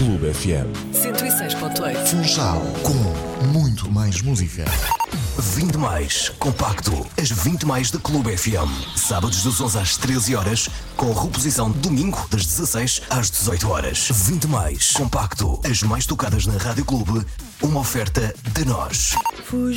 Clube FM. 106.8. Funchal, com muito mais música. 20 mais, compacto, as 20 mais da Clube FM. Sábados das 11 às 13 horas, com reposição domingo das 16 às 18 horas. 20 mais, compacto, as mais tocadas na Rádio Clube, uma oferta de nós.